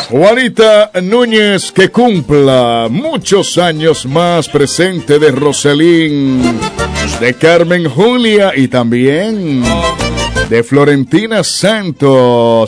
Juanita Núñez, que cumpla muchos años más, presente de Roselín, de Carmen Julia y también de Florentina Santos.